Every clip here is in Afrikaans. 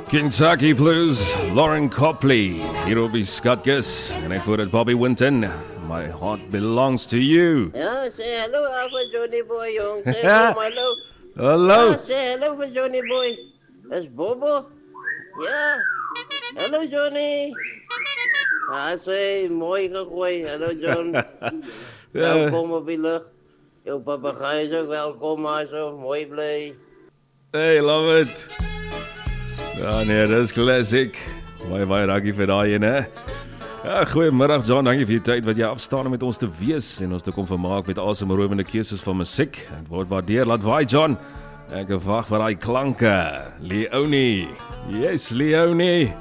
Kentucky Blues, Lauren Copley, hier op die Skatkis, en ek voor dit Bobby Winton, My Heart Belongs to You. Ja, say hello for Johnny Boy, jong. Say hello. Hallo. Ja, say hello for Johnny Boy. Is Bobo? Ja. Hello Johnny. Say, mooi gegooi. Hallo John. Welkom op die lucht. Jou papegaai is ook welkom, maar zo mooi blij. Hey, love it. Ja nee, dis classic. Baie dankie vir daai ene. Ja, goeiemiddag John, dankie vir die tyd wat jy afstaan om met ons te wees en ons te kom vermaak met asemrowende keuses van musiek. Dit word waardeer, laat waai John. Ek wag vir daai klanke. Leonie. Yes, Leonie.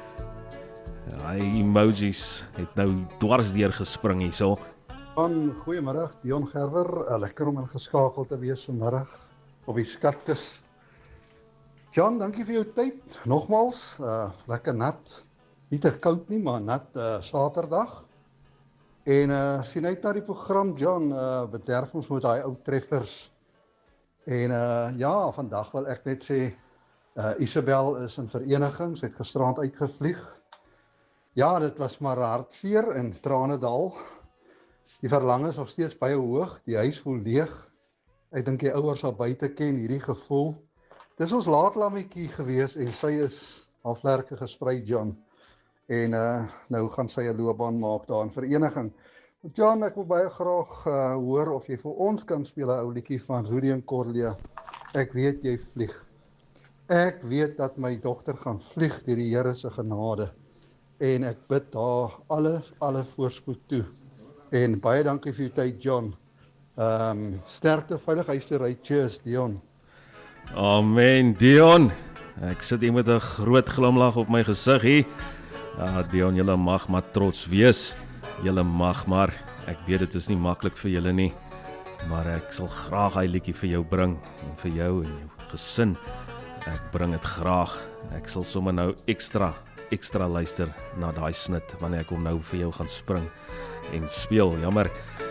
Hy emojis het nou dwars deur gespring hierso. Goeiemiddag, Dion Gerwer. Lekker om ingeskakel te wees vanmiddag op die Skatkis. John, dankie vir jou tyd. Nogmaals, lekker nat. Nie te koud nie, maar nat Saterdag. En sien uit na die program, John. Bederf ons met daai ou treffers. En ja, vandag wil ek net sê, Isabel is in vereniging, sy het gisterand uitgevlieg. Ja, dit was maar hartseer in Tranendal. Die verlang is nog steeds baie hoog, die huis voel leeg. Ek dink die ouers sal buite ken hierdie gevoel. Dis ons laatlammetjie gewees en sy is haar vlerke gesprei, John. En nou gaan sy 'n loopbaan maak daar in vereniging. John, ek wil baie graag hoor of jy vir ons kan speel 'n ou liedjie van Rudy en Corlia. Ek weet jy vlieg. Ek weet dat my dogter gaan vlieg deur die Here se genade. En ek bid haar alle voorspoed toe. En baie dankie vir jou tyd, John. Sterkte, veilig huis toe ry. Cheers, Dion. Amen, Dion. Ek sit hier met 'n groot glimlag op my gesig hier. Ja, Dion, julle mag maar trots wees. Julle mag maar. Ek weet dit is nie maklik vir julle nie, maar ek sal graag hy liedjie vir jou bring en vir jou en jou gesin. Ek bring dit graag. Ek sal sommer nou ekstra luister na daai snit wanneer ek hom nou vir jou gaan spring en speel. Jammer.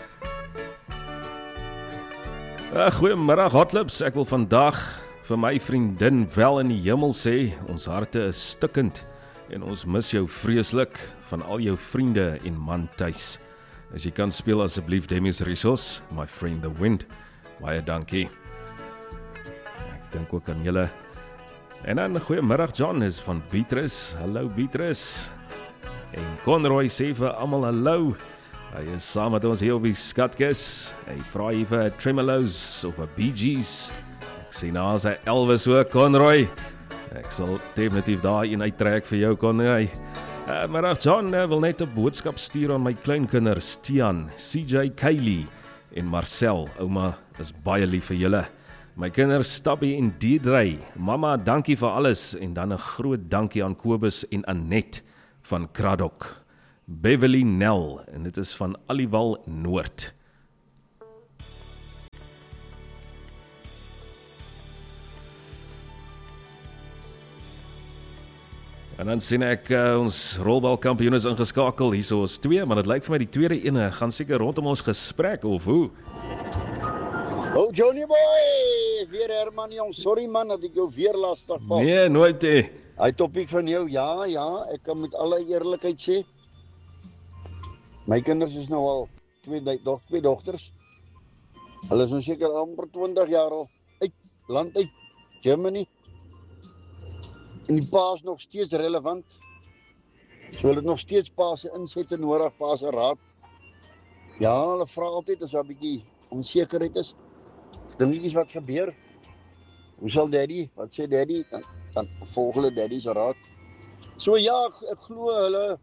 Goeiemiddag Hotlips. Ek wil vandag vir my vriendin wel in die hemel sê, ons harte is stikkend en ons mis jou vreeslik van al jou vriende en man tuis. As jy kan speel asseblief Demis Rissos, My Friend the Wind. Baie dankie. Ek dink ook aan julle. En dan goeiemiddag John is van Beatrice. Hallo Beatrice. En Conroy sê vir almal hallo. Hy is saam met ons hier op die Skatkis. Hy vra hier vir Tremolos of 'n Bee Gees. Ek sien nou sy Elvis ook, Conroy. Ek sal definitief daar een uittrek vir jou, Conroy. Maar John wil net 'n boodskap stuur aan my kleinkinders, Tian, CJ, Kylie en Marcel. Ouma is baie lief vir julle. My kinders Stabby en Deidre. Mamma, dankie vir alles en dan 'n groot dankie aan Kobus en Annette van Kraddock. Beverly Nell en dit is van Aliwal Noord. En dan sien ek ons rolbalkampioen is ingeskakel. Hierso is 2, maar dit lyk vir my die tweede ene gaan seker rondom ons gesprek of hoe? Oh Johnny boy, weer Herman jong, sorry man dat ek jou weer lastig val. Nee, nooit hè. Hy topiek van jou, ja, ek kan met alle eerlikheid sê. My kinders is nou al twee dogters. Hulle is nou seker amper 20 jaar al uit, land uit, Germany. En die pa is nog steeds relevant. So hulle het nog steeds pa se insette nodig, pa se raad. Ja, hulle vra altyd as daar 'n bietjie onsekerheid is. Dingetjies wat gebeur. Hoe sal daddy? Wat sê daddy? Dan volg hulle daddy se raad. So ja, ek glo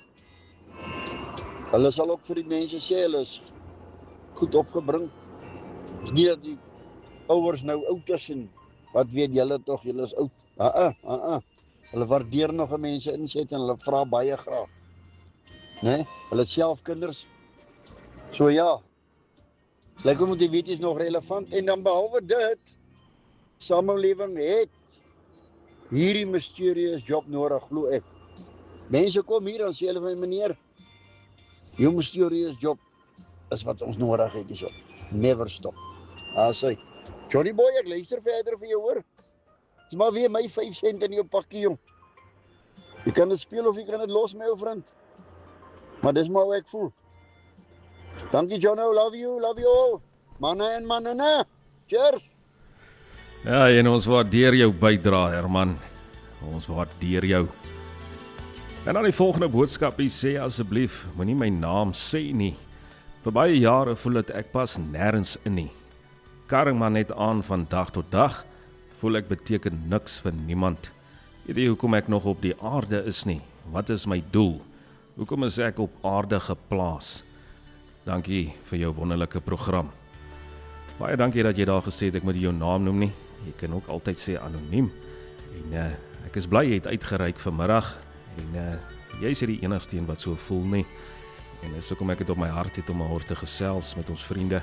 hulle sal ook vir die mense sê hulle is goed opgebring. Dis nie dat die ouers nou oud is en wat weet julle tog, julle is oud. Hulle waardeer nog 'n mense inset en hulle vra baie graag. Né? Hulle self kinders. So ja. Lekker moet die weetjies nog relevant en dan behalwe dit, samelewing het hierdie mysterious job nodig, glo ek. Mense kom hier en sê hulle vir my meneer, jou mysterious job is wat ons nodig het hierso. Never stop. Sê, Johnny boy, ek luister verder vir jou hoor. Dis maar weer my 5 sent in jou pakkie, jong. Jy kan dit speel of jy kan dit los, my ou vriend. Maar dis maar hoe ek voel. Dankie, Jono. Love you all. Manne en manne. Cheers. Ja, en ons waardeer jou bydrae, Herman. Ons waardeer jou. En dan die volgende boodskapie sê asseblief, moenie my naam sê nie. Vir baie jare voel dit ek pas nêrens in nie. Karring maar net aan van dag tot dag, voel ek beteken niks vir niemand. Weet jy hoekom ek nog op die aarde is nie? Wat is my doel? Hoekom is ek op aarde geplaas? Dankie vir jou wonderlike program. Baie dankie dat jy daar gesê het ek moet jou naam noem nie. Jy kan ook altyd sê anoniem. En ek is bly jy het uitgereik vanmiddag. En jy is die enigste een wat so voel nie. En dis hoekom ek dit op my hart het om oor te gesels met ons vriende.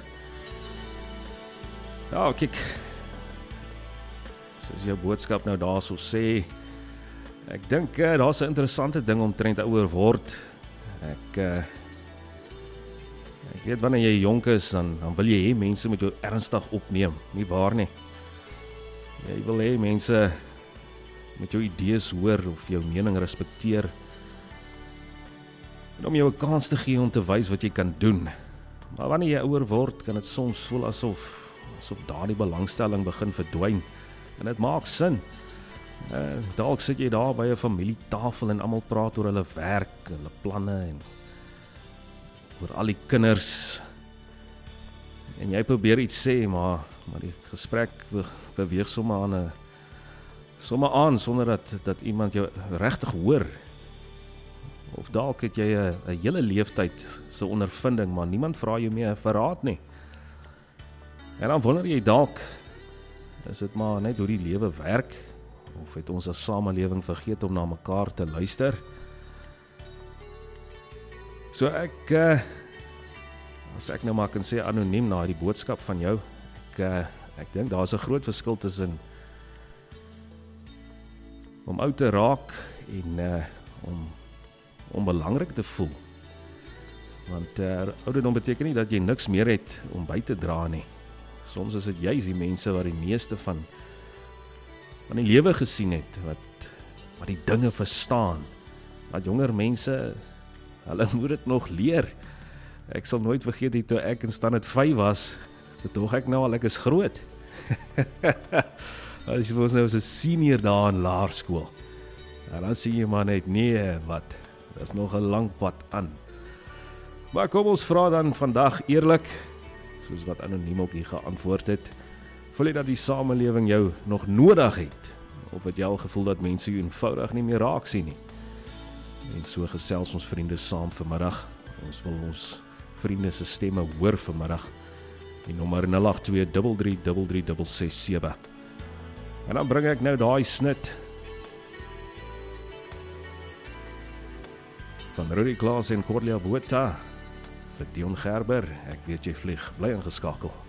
Ja, kyk. Soos jou boodskap nou daar so sê, ek dink daar's 'n interessante ding omtrent ouer word. Ek weet wanneer jy jonk is, dan wil jy hê mense moet jou ernstig opneem, nie waar nie? Jy wil hê mense met jou idees hoor of jou mening respekteer. En om jou 'n kans te gee om te wys wat jy kan doen. Maar wanneer jy ouer word, kan dit soms voel asof daardie belangstelling begin verdwyn. En dit maak sin. Dalk sit jy daar by 'n familietafel en almal praat oor hulle werk, hulle planne en oor al die kinders. En jy probeer iets sê, maar die gesprek beweeg sommer aan sonder dat iemand jou regtig hoor. Of dalk het jy 'n hele leeftyd se ondervinding, maar niemand vra jou meer verraad nie. En dan wonder jy dalk, is dit maar net hoe die lewe werk, of het ons as samelewing vergeet om na mekaar te luister? So as ek nou maar kan sê anoniem na die boodskap van jou, ek dink daar's 'n groot verskil tussen om oud te raak en om belangrik te voel. Want ouderdom beteken nie dat jy niks meer het om by te dra nie. Soms is dit juis die mense wat die meeste van die lewe gesien het, wat die dinge verstaan. Wat jonger mense, hulle moet dit nog leer. Ek sal nooit vergeet die toe ek in standaard 5 was, toe dog ek nou al ek is groot. As jy was nou as 'n senior daar in laerskool. En dan sien jy maar net, nee, wat? Dit is nog 'n lang pad aan. Maar kom ons vra dan vandag eerlik, soos wat anoniem ook hier geantwoord het, voel jy dat die samelewing jou nog nodig het? Of het jy al gevoel dat mense jou eenvoudig nie meer raak sien nie? En so gesels ons vriende saam vanmiddag. Ons wil ons vriende se stemme hoor vanmiddag. Die nommer 082333367. En dan bring ek nou daai snit van Rudy Klaas en Corlia Botha vir Dion Gerber. Ek weet jy vlieg, bly ingeskakel.